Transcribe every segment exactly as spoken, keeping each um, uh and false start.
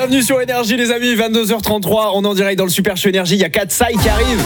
Bienvenue sur Énergie les amis, vingt-deux heures trente-trois, on est en direct dans le Super Show Énergie, il y a Katsai qui arrive.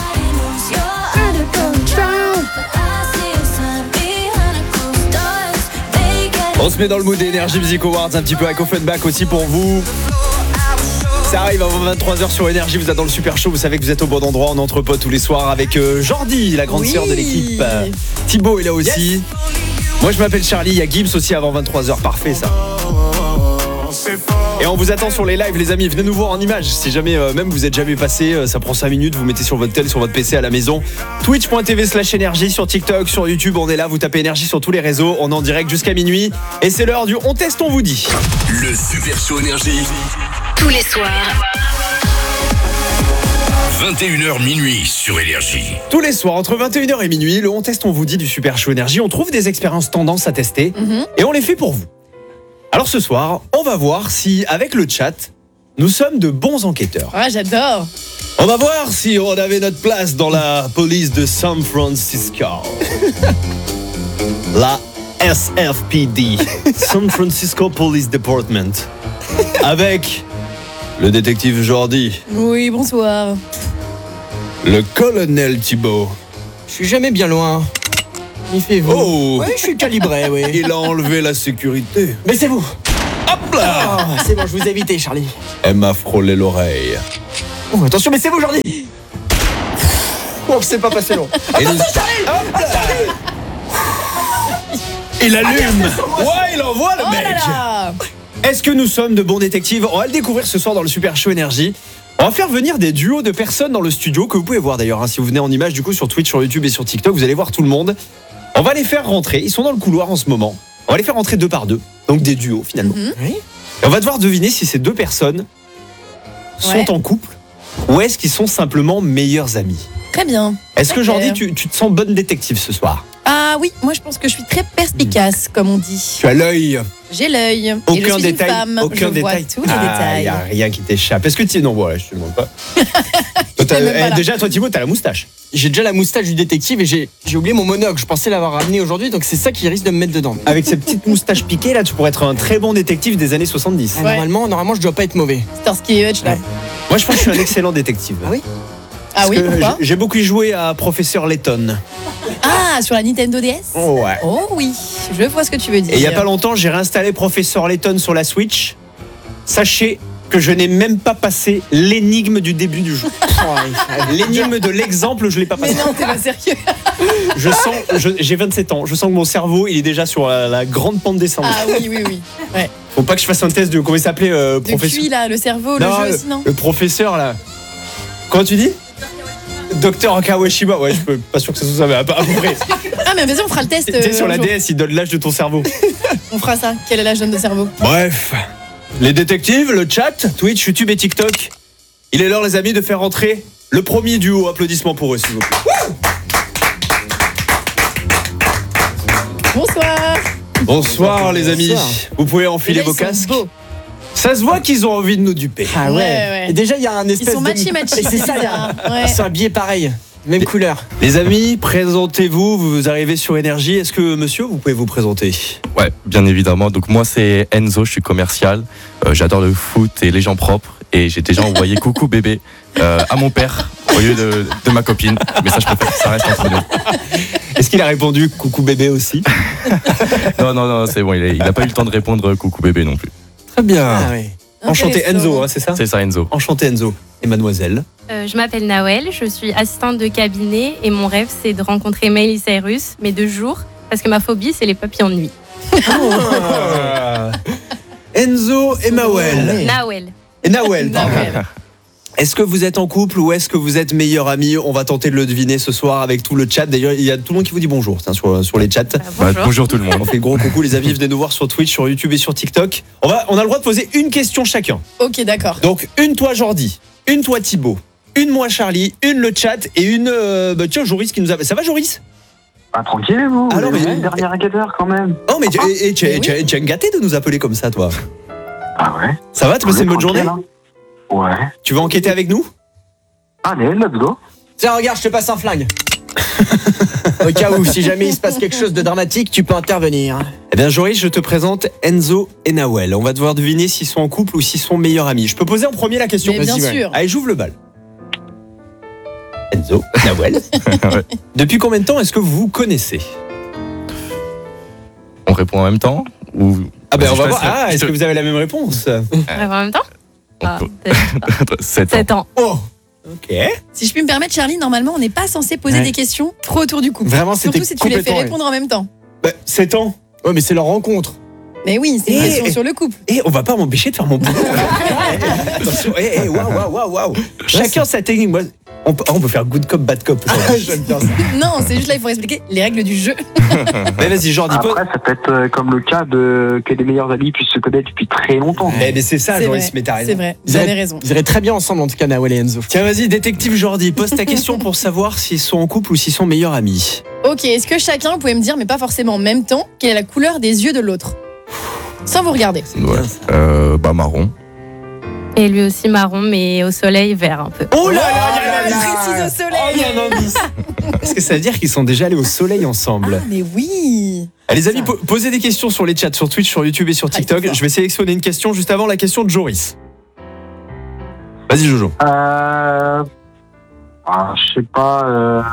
On se met dans le mood d'Energy Music Awards, un petit peu avec Offenbach aussi pour vous. Ça arrive avant vingt-trois heures sur Énergie, vous êtes dans le Super Show, vous savez que vous êtes au bon endroit, on entre potes tous les soirs avec euh, Jordi, la grande oui. sœur de l'équipe. Euh, Thibaut est là aussi. Yes. Moi je m'appelle Charlie, il y a Gibbs aussi avant vingt-trois heures, parfait ça. Et on vous attend sur les lives les amis, venez nous voir en images. Si jamais euh, même vous êtes jamais passé, euh, ça prend cinq minutes, vous mettez sur votre tel, sur votre P C à la maison. Twitch point T V slash énergie sur TikTok, sur YouTube, on est là, vous tapez énergie sur tous les réseaux, on est en direct jusqu'à minuit. Et c'est l'heure du on teste, on vous dit. Le Super Show Énergie. Tous les soirs. vingt et une heures minuit sur Énergie. Tous les soirs, entre vingt et une heures et minuit, le on teste, on vous dit du Super Show Énergie. On trouve des expériences tendances à tester mm-hmm. et on les fait pour vous. Alors ce soir, on va voir si, avec le chat, nous sommes de bons enquêteurs. Ah, j'adore. On va voir si on avait notre place dans la police de San Francisco. La S F P D, San Francisco Police Department. Avec le détective Jordi. Oui, bonsoir. Le colonel Thibaut. Je suis jamais bien loin. Il fait vous. Oh. Oui, je suis calibré, oui. Il a enlevé la sécurité. Mais c'est vous. Hop là. Oh, c'est bon, je vous ai évité, Charlie. Elle m'a frôlé l'oreille. Oh, attention, mais c'est vous, Jordi. Oh, c'est pas passé long. Et attention, nous... Charlie. Hop là. Il allume. Ouais, il envoie le oh mec. Là là. Est-ce que nous sommes de bons détectives? On va le découvrir ce soir dans le Super Show Énergie. On va faire venir des duos de personnes dans le studio que vous pouvez voir d'ailleurs. Hein, si vous venez en image du coup sur Twitch, sur YouTube et sur TikTok, vous allez voir tout le monde. On va les faire rentrer. Ils sont dans le couloir en ce moment. On va les faire rentrer deux par deux. Donc des duos finalement. Mm-hmm. Oui. Et on va devoir deviner si ces deux personnes sont ouais. en couple ou est-ce qu'ils sont simplement meilleurs amis. Très bien. Est-ce que okay. Jordi, tu, tu te sens bonne détective ce soir? Ah oui, moi je pense que je suis très perspicace, mmh. comme on dit. Tu as l'œil. J'ai l'œil. Aucun et je suis détail. Une femme. Aucun je détail. vois tous les ah, détails. Il n'y a rien qui t'échappe. Est-ce que tu non voilà, je te demande pas. toi, t'as, eh, déjà, toi Thibaut, t'as la moustache. J'ai déjà la moustache du détective et j'ai, j'ai oublié mon monocle. Je pensais l'avoir ramené aujourd'hui, donc c'est ça qui risque de me mettre dedans. Avec cette petite moustache piquée là, tu pourrais être un très bon détective des années soixante-dix. Ouais. Normalement, normalement, je dois pas être mauvais. Starsky et Hutch là. Ouais. Moi, je pense que je suis un excellent détective. Ah oui. Ah oui, pourquoi? J'ai beaucoup joué à Professeur Layton. Ah, sur la Nintendo D S? Oh ouais. Oh oui, je vois ce que tu veux dire. Et il y a pas longtemps, j'ai réinstallé Professeur Layton sur la Switch. Sachez que je n'ai même pas passé l'énigme du début du jeu. L'énigme de l'exemple, je l'ai pas passé. Mais non, t'es pas sérieux. Je sens, je, j'ai vingt-sept ans, je sens que mon cerveau, il est déjà sur la, la grande pente descendante. Ah oui, oui, oui. Ouais. Faut pas que je fasse un test de, comment il s'appelait, euh, professeur. De Q I là, le cerveau, non, le jeu le, aussi, non? Le professeur là. Comment tu dis? Docteur Kawashima, ouais, je peux pas sûr que ça soit ça, mais à peu près. Ah, mais vas-y, on fera le test. Tu sais, euh, sur la jour. D S, il donne l'âge de ton cerveau. On fera ça. Quel est l'âge de cerveau? Bref, les détectives, le chat, Twitch, YouTube et TikTok. Il est l'heure, les amis, de faire rentrer le premier duo. Applaudissements pour eux, s'il vous plaît. Bonsoir. Bonsoir, les amis. Bonsoir. Vous pouvez enfiler là, vos ils sont casques. beaux. Ça se voit qu'ils ont envie de nous duper. Ah ouais. Ouais, ouais. Et déjà, il y a un espèce Ils sont de. matchy-matchy. Et c'est ça, il y a. Ouais. Ils sont habillés pareil, même couleur. Les amis, présentez-vous. Vous arrivez sur Énergie. Est-ce que, monsieur, vous pouvez vous présenter? Ouais, bien évidemment. Donc moi c'est Enzo, je suis commercial. Euh, j'adore le foot et les gens propres. Et j'ai déjà envoyé coucou bébé euh, à mon père au lieu de, de ma copine. Mais ça, je préfère que ça reste entre nous. Est-ce qu'il a répondu coucou bébé aussi? Non, non, non, c'est bon. Il n'a pas eu le temps de répondre coucou bébé non plus. Très bien. Ah oui. Enchanté Enzo, hein, c'est ça? C'est ça, Enzo. Enchanté Enzo. Et mademoiselle? Euh, je m'appelle Nawel, je suis assistante de cabinet et mon rêve c'est de rencontrer Miley Cyrus, mais de jour, parce que ma phobie c'est les papillons de nuit. Ah. Enzo et Mawel. Nawel. Et Nawel, pardon. Nawel. Est-ce que vous êtes en couple ou est-ce que vous êtes meilleurs amis? On va tenter de le deviner ce soir avec tout le chat. D'ailleurs, il y a tout le monde qui vous dit bonjour tiens, sur, sur les chats. Euh, Bah, bonjour. bonjour tout le monde. On fait gros coucou les amis, venez nous voir sur Twitch, sur YouTube et sur TikTok. On, va, on a le droit de poser une question chacun. Ok, d'accord. Donc une toi Jordi, une toi Thibaut, une moi Charlie, une le chat et une... Euh, bah, tiens, Joris qui nous a... Ça va Joris? Ah, tranquille, vous. Alors, vous mais- êtes une dernière enquêteur quand même. Oh mais tu Ah, et- et tu es- mais tu es tu es gâté de nous appeler comme ça toi. Ah ouais. Ça va, tu passes une bonne journée? Tranquille, hein. Ouais. Tu veux enquêter avec nous? Allez, let's go. Tiens, regarde, je te passe un flingue. Au cas où, si jamais il se passe quelque chose de dramatique, tu peux intervenir. Eh bien, Joris, je te présente Enzo et Nawel. On va devoir deviner s'ils sont en couple ou s'ils sont meilleurs amis. Je peux poser en premier la question. Mais bien Vas-y, ouais. sûr. Allez, j'ouvre le bal. Enzo, Nawel. Ouais. Depuis combien de temps est-ce que vous vous connaissez? On répond en même temps ou... Ah ben on va Je voir. passe- Ah, je est-ce te- que vous avez la même réponse? Ouais, en même temps On Ah, peut- peut-être sept pas. ans. sept ans. Oh. Ok. Si je puis me permettre, Charlie, normalement, on n'est pas censé poser Ouais. des questions trop autour du couple. Vraiment, c'était Surtout si tu les fais complètement, répondre en même temps. Bah, sept ans. Ouais, mais c'est leur rencontre. Mais oui, c'est une Eh, question eh. sur le couple. Et on va pas m'empêcher de faire mon boulot. Attention. Eh, eh, waouh, waouh, waouh, waouh. Chacun sa technique. Moi, on peut, on peut faire good cop, bad cop. J'aime bien ça. Non, c'est juste là, il faut expliquer les règles du jeu. Mais vas-y, Jordi. pose- Après, ça peut être euh, comme le cas de que les meilleurs amis puissent se connaître depuis très longtemps. Eh, mais c'est ça, C'est Joris, vrai, mais t'as c'est raison. vrai, Ils vous avez avaient- raison. Ils iraient très bien ensemble, en tout cas, Nawel et Enzo. Tiens, vas-y, détective Jordi, pose ta question pour savoir s'ils sont en couple ou s'ils sont meilleurs amis. Ok, est-ce que chacun, vous pouvez me dire, mais pas forcément en même temps, quelle est la couleur des yeux de l'autre? Sans vous regarder. Ouais. Euh, bah marron. Et lui aussi marron, mais au soleil vert un peu. Oh là là, Ah, il y a un indice. précise au Oh, soleil. il y a un indice. Est-ce que ça veut dire qu'ils sont déjà allés au soleil ensemble? Ah, mais oui. Ah, les amis, po- posez des questions sur les chats, sur Twitch, sur YouTube et sur Ah, TikTok. il est fort. Je vais sélectionner une question juste avant la question de Joris. Vas-y, Jojo. Euh... Ah, je sais pas. Euh...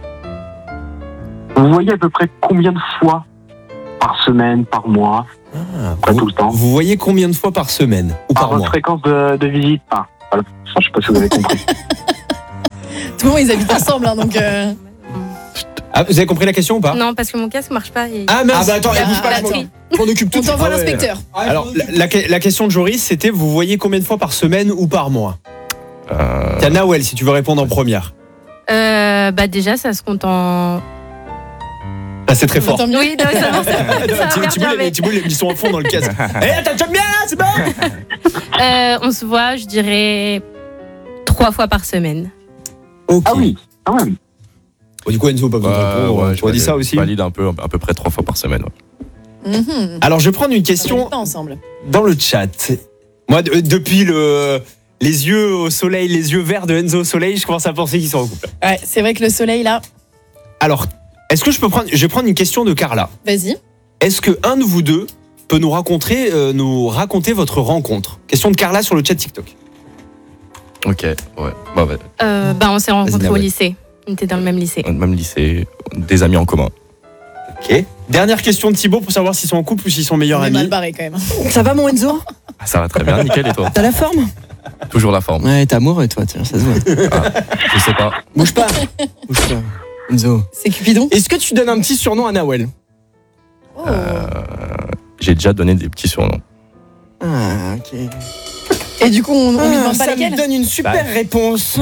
Vous voyez à peu près combien de fois par semaine, par mois, pas vous, tout le temps, vous voyez combien de fois par semaine ou par par votre mois? fréquence de, de visite? Ah, voilà. Ça, je sais pas si vous avez compris. Tout le monde, ils habitent ensemble, hein, donc. euh, Ah, vous avez compris la question ou pas? Non, parce que mon casque marche pas. Et... Ah, Ah mince. bah attends, Ah, elle bouge pas, la je m'en- tri. je m'en occupe tout On de suite. t'envoie Ah ouais. l'inspecteur. Alors, la, la- la question de Joris, c'était vous voyez combien de fois par semaine ou par mois? Euh, Tiens, Nawel, si tu veux répondre en première. Euh, bah déjà, ça se compte en... Ah, c'est très fort. Tant mieux. Oui, non, ça va, ça, ça va bien, Thibault, mais- les- Thibault, ils sont en fond dans le casque. Eh, attends, tu aimes bien là, c'est bon? Euh, on se voit, je dirais, trois fois par semaine. Ok. Ah oui, quand même. Bon, du coup, Enzo, pas besoin de ouais, répondre. ouais, Tu aurais dit je ça aussi? valide un peu, à peu près trois fois par semaine. Ouais. Mhm. Alors, je vais prendre une On question habite pas ensemble. dans le chat. Moi, de- depuis le, les yeux au soleil, les yeux verts de Enzo au soleil, je commence à penser qu'ils sont en couple. Ouais, c'est vrai que le soleil, là, Alors, est-ce que je peux prendre. Je vais prendre une question de Carla. vas-y. Est-ce que un de vous deux peut nous raconter, euh, nous raconter votre rencontre? Question de Carla sur le chat TikTok. Ok, ouais. Bah, ouais. Euh, bah, on s'est rencontrés au Nawel. lycée. On était dans le même lycée. Même lycée, des amis en commun. Ok. Dernière question de Thibaut pour savoir s'ils sont en couple ou s'ils sont meilleurs On est mal amis. barré quand même. Ça va, mon Enzo? Ah, ça va très bien, nickel, et toi? T'as la forme? Toujours la forme. Ouais, t'es amoureux, toi, tiens, ça se voit. Je sais pas. Bouge pas. Bouge pas. Enzo. C'est Cupidon. Est-ce que tu donnes un petit surnom à Nawel? Oh. J'ai déjà donné des petits surnoms. Ah, ok. Et du coup, on, on lui Ah, demande pas ça me lesquels. donne une super Bah. réponse.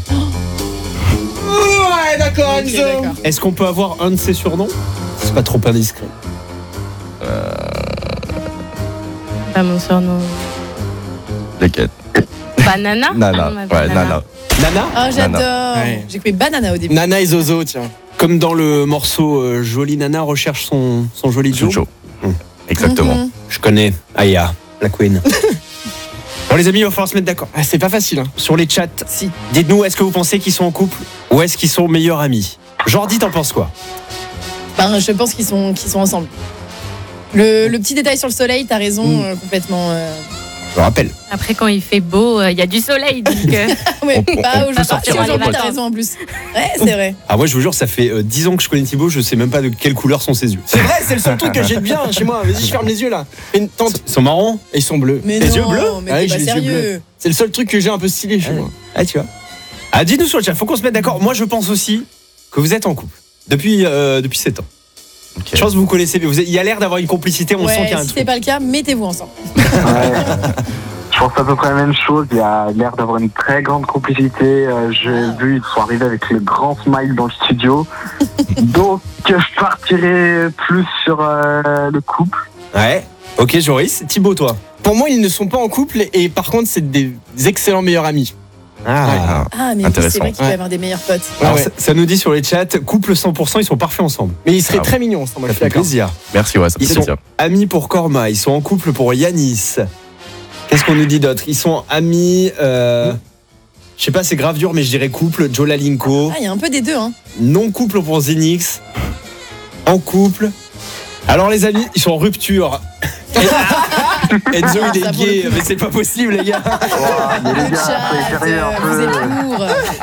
Ouais, d'accord, Ok, Enzo. d'accord. Est-ce qu'on peut avoir un de ces surnoms? C'est pas trop indiscret. Pas mon surnom. Lesquels? Banana Nana. Ah, ma Ouais, banana. Nana. Nana? Ah, j'adore. Ouais. J'ai coupé banana au début. Nana et Zozo, tiens. Comme dans le morceau euh, Jolie Nana recherche son, son joli Joe. Joe. Hum. Exactement. Mhm. Je connais Aya, la queen. Bon les amis, il va falloir se mettre d'accord. Ah, c'est pas facile, hein. Sur les chats, Si. dites-nous, est-ce que vous pensez qu'ils sont en couple ou est-ce qu'ils sont meilleurs amis? Jordi, t'en penses quoi? Ben, je pense qu'ils sont, qu'ils sont ensemble. Le, le petit détail sur le soleil, t'as raison, Mm. euh, complètement. euh, Je rappelle. Après, quand il fait beau, euh, il y a du soleil. Donc, euh, Ouais, On- on- bah, on peut aujourd'hui, sortir en aujourd'hui, pote. t'as raison en plus. Ouais, c'est vrai. Ah moi je vous jure, ça fait euh, dix ans que je connais Thibaut, je sais même pas de quelle couleur sont ses yeux. C'est vrai, c'est le seul truc que j'ai de bien chez moi. Vas-y, je ferme les yeux là. Fais une tente. Ils sont marrons? Et ils sont bleus. Mais Les non, yeux bleus mais Ah oui, t'es j'ai pas les yeux sérieux. C'est le seul truc que j'ai un peu stylé chez Ouais. moi. Ah tu vois. Ah dites-nous sur le chat, faut qu'on se mette d'accord. Moi je pense aussi que vous êtes en couple. Depuis, euh, depuis sept ans. Ok. Je pense que vous connaissez, vous êtes- il y a l'air d'avoir une complicité, on sent qu'il y Ouais, a un si truc. c'est pas le cas, mettez-vous ensemble. Ouais. Je pense à peu près la même chose. Il y a l'air d'avoir une très grande complicité. Euh, J'ai Ah. vu, ils sont arrivés avec le grand smile dans le studio. Donc, je partirai plus sur euh, le couple. Ouais. Ok Joris, Thibaut toi. Pour moi, ils ne sont pas en couple et par contre, c'est des excellents meilleurs amis. Ah. Ah, mais oui, Intéressant. c'est vrai qu'il peut Ouais. y avoir des meilleurs potes. Ouais, Alors, ouais. ça, ça nous dit sur les chats, couple cent pour cent, ils sont parfaits ensemble. Mais ils seraient Ah, très mignons ensemble, Ça je suis fait d'accord. plaisir. Merci, ouais, ça Ils fait sont plaisir. amis pour Korma, ils sont en couple pour Yanis. Qu'est-ce qu'on nous dit d'autre? Ils sont amis. Euh... Je sais pas, c'est grave dur, mais je dirais couple, Joe Lalinko. Ah, il y a un peu des deux, hein. Non couple pour Zenix. En couple. Alors les amis, ils sont en rupture. Enzo il Ça, est pour le gay, coup. mais c'est pas possible les gars. Ouah, mais les gars, Chat, soyez sérieux un vous peu. êtes lourds.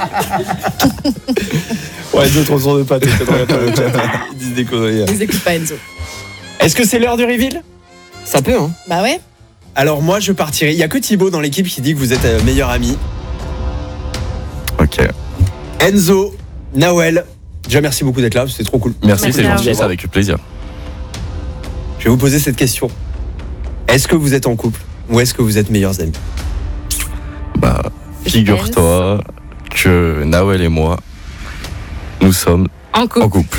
Ouais, Enzo trop son de pâte, pas le chat. Ils disent des conneries. Ne les écoute pas, Enzo. Est-ce que c'est l'heure du reveal? Ça peut, hein. Bah ouais. Alors moi je partirai. Il y a que Thibaut dans l'équipe qui dit que vous êtes euh, meilleurs amis. Ok. Enzo, Nawel. Déjà merci beaucoup d'être là, c'était trop cool. Merci, c'est Merci à gentil, vous. c'est avec plaisir. Je vais vous poser cette question. Est-ce que vous êtes en couple ou est-ce que vous êtes meilleurs amis? Bah, figure-toi que Nawel et moi, nous sommes En en couple. couple.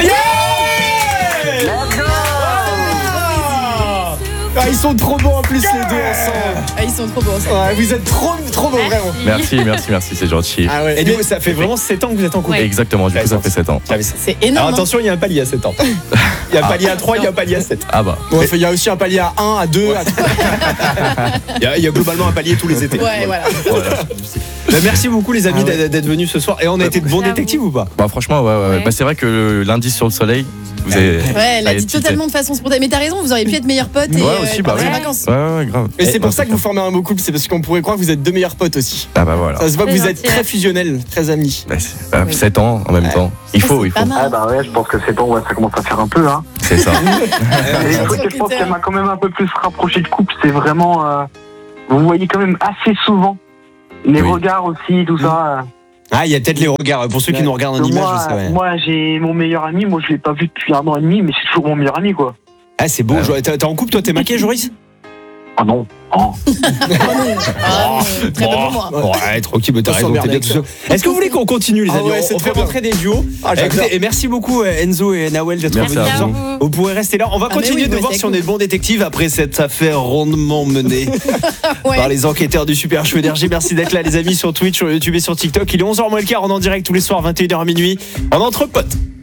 Ah, ils sont trop bons en plus les deux ensemble. Ah, ils sont trop beaux. ça. Ouais, vous êtes trop trop bons vraiment. Merci, merci, merci, c'est gentil. Ah ouais. Et du coup ça fait vraiment sept ans que vous êtes en couple. Ouais. Exactement, du coup, ça fait sept ans. J'avais ça. C'est Alors énorme. hein. attention, il y a un palier à sept ans. Il y a un Ah. palier à trois, il y a un palier à sept. Ah bah. Bon, il y a aussi un palier à un, à deux, à trois. Il y, a, il y a globalement un palier tous les étés. Ouais, voilà. Voilà. Bah, merci beaucoup les amis Ah ouais. d'être- d'être venus ce soir. Et on a été de bons Merci à détectives ou pas? Bah, franchement, ouais, ouais, ouais. Ouais. Bah, c'est vrai que le- l'indice sur le soleil, vous avez. Ouais, elle ça a a dit été totalement de façon spontanée. Mais t'as raison, vous auriez pu être meilleurs potes et Ouais, euh, aussi, et bah partir oui. en vacances. Ouais, ouais, grave. Et c'est pour Ouais, ça que vous formez un beau couple, c'est parce qu'on pourrait croire que vous êtes deux meilleurs potes aussi. Ah bah voilà. Ça se voit que C'est vous êtes gentil. très fusionnels, très amis. Bah, c'est- bah, Oui. sept ans en même temps. Il Ça, faut, c'est il pas faut. mal. Ah bah ouais, je pense que c'est bon, ouais, ça commence à faire un peu. Hein. C'est ça. Et le truc que je pense qu'elle m'a quand même un peu plus rapproché de couple, c'est vraiment... euh, vous voyez quand même assez souvent les Oui. regards aussi, tout ça. Ah, il y a peut-être les regards. Pour ceux qui nous regardent en euh. image, moi, je sais ouais. moi j'ai mon meilleur ami, moi je l'ai pas vu depuis un an et demi, mais c'est toujours mon meilleur ami quoi. Ah, c'est beau. Ah. Jo- T'es t'es en couple, toi, t'es maquillé, Joris? Ah non. Oh. Ah non, très peu pour moi. Ouais, tranquille, mais t'as On raison, s'emmerde t'es bien avec tout seul. Est-ce que vous voulez qu'on continue, les Ah amis? ouais, On- c'est On trop fait rentrer des duos. Ah, Eh, j'adore. écoutez, et merci beaucoup, euh, Enzo et Nawel, d'être Merci venus à ce soir. vous. Vous pourrez rester là. On va Ah, mais continuer oui, de vous voir restez si on avec est de bons détectives après cette affaire rondement menée Ouais. par les enquêteurs du Super Show Énergie. Merci d'être là, les amis, sur Twitch, sur YouTube et sur TikTok. Il est onze heures moins le quart, on est en direct tous les soirs, vingt et une heures à minuit, en entre potes.